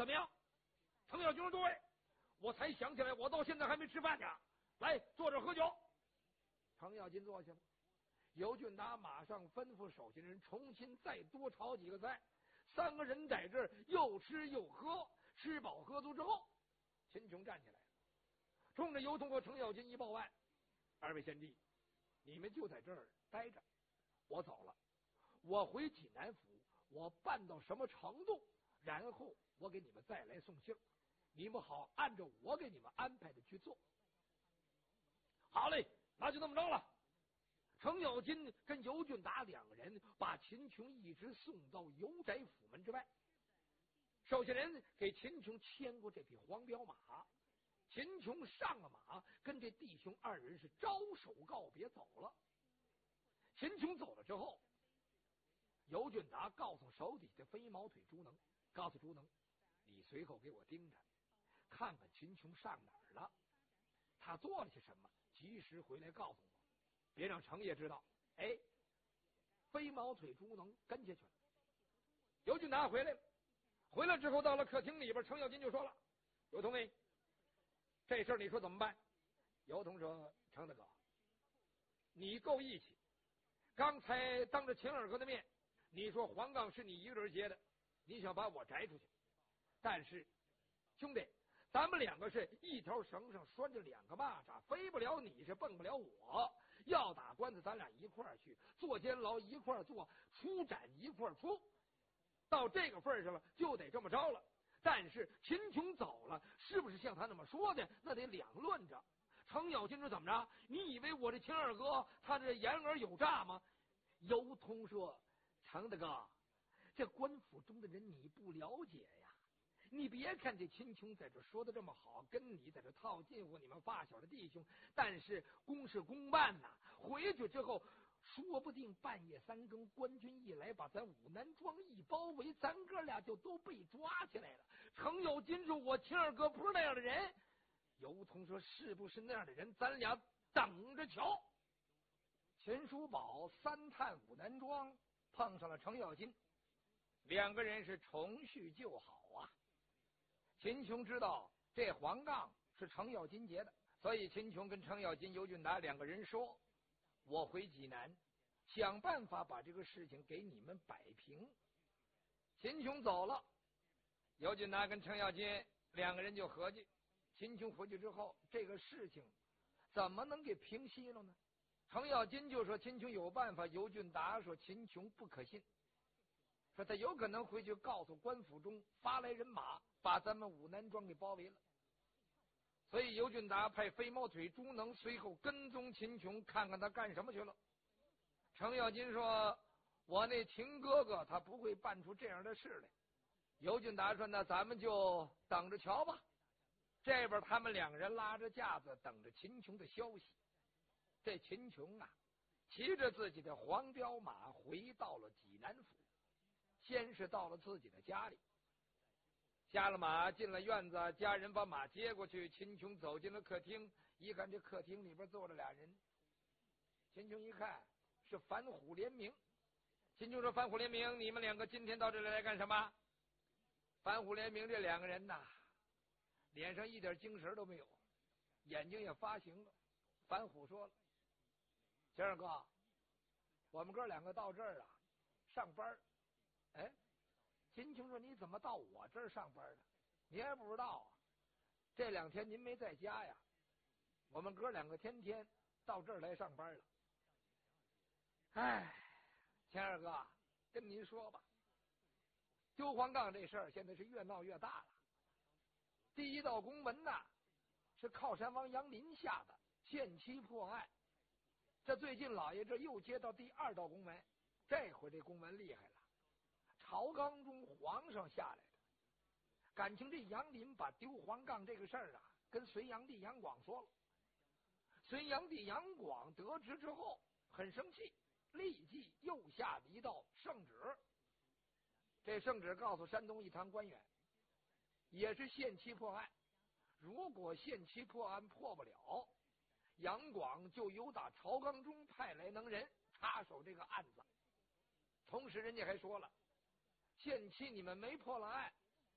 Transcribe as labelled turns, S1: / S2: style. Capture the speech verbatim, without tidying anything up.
S1: 么样？程咬金说：“对，我才想起来，我到现在还没吃饭呢。来，坐着喝酒。”程咬金坐下了。尤俊达马上吩咐手下人重新再多炒几个菜。三个人在这儿又吃又喝，吃饱喝足之后，秦琼站起来，冲着尤通和程咬金一报案：“二位贤弟，你们就在这儿待着，我走了。我回济南府，我办到什么程度，然后我给你们再来送信，你们好按照我给你们安排的去做。”好嘞，那就这么着了。程咬金跟尤俊达两个人把秦琼一直送到尤宅府门之外，手下人给秦琼牵过这匹黄骠马，秦琼上了马，跟这弟兄二人是招手告别走了。秦琼走了之后，尤俊达告诉手底下的飞毛腿朱能，告诉朱能，你随后给我盯着，看看秦琼上哪儿了，他做了些什么，及时回来告诉我，别让程爷知道。哎，飞毛腿朱能跟下去了。尤俊达回来了，回来之后到了客厅里边，程咬金就说了：“尤通哎，这事儿你说怎么办？”尤通说：“程大哥，你够义气，刚才当着秦二哥的面，你说黄杠是你一个人接的，你想把我摘出去，但是兄弟，咱们两个是一条绳上拴着两个蚂蚱，飞不了你是蹦不了我，要打官司咱俩一块儿去，坐监牢一块儿坐，出斩一块儿出，到这个份上了就得这么着了。但是秦琼走了，是不是像他那么说的，那得两论着。程咬金说怎么着？你以为我这秦二哥他这言而有诈吗？”尤通说：“程大哥，这官府中的人你不了解呀。你别看这秦琼在这说的这么好，跟你在这套近乎，你们发小的弟兄，但是公事公办呐，回去之后说不定半夜三更官军一来，把咱武南庄一包围，咱哥俩就都被抓起来了。”程咬金说：“我秦二哥不是那样的人。”尤通说：“是不是那样的人，咱俩等着瞧。”秦叔宝三探武南庄，碰上了程咬金，两个人是重叙旧好啊。秦琼知道这黄杠是程咬金劫的，所以秦琼跟程咬金、尤俊达两个人说：“我回济南，想办法把这个事情给你们摆平。”秦琼走了，尤俊达跟程咬金两个人就合计，秦琼回去之后，这个事情怎么能给平息了呢？程咬金就说秦琼有办法，尤俊达说秦琼不可信，说他有可能回去告诉官府中发来人马，把咱们武南庄给包围了。所以尤俊达派飞毛腿朱能随后跟踪秦琼，看看他干什么去了。程咬金说：“我那秦哥哥他不会办出这样的事来。”尤俊达说：“那咱们就等着瞧吧。”这边他们两个人拉着架子等着秦琼的消息。这秦琼啊，骑着自己的黄骠马回到了济南府，先是到了自己的家里，下了马进了院子，家人把马接过去。秦琼走进了客厅，一看这客厅里边坐着俩人，秦琼一看是反虎联名。秦琼说：“反虎联名，你们两个今天到这里来干什么？”反虎联名这两个人呐，脸上一点精神都没有，眼睛也发形了。反虎说了：“秦二哥，我们哥两个到这儿啊上班。”哎，秦琼说：“你怎么到我这儿上班呢？你还不知道啊？这两天您没在家呀，我们哥两个天天到这儿来上班了。”哎，秦二哥，跟您说吧，丢黄杠这事儿现在是越闹越大了。第一道公文呐，是靠山王杨林下的限期破案，这最近老爷这又接到第二道公文，这回这公文厉害了，朝纲中皇上下来的。感情这杨林把丢黄杠这个事儿啊跟隋炀帝杨广说了，隋炀帝杨广得知之后很生气，立即又下了一道圣旨。这圣旨告诉山东一堂官员，也是限期破案，如果限期破案破不了，杨广就由打朝纲中派来能人插手这个案子。同时人家还说了，限期你们没破了案，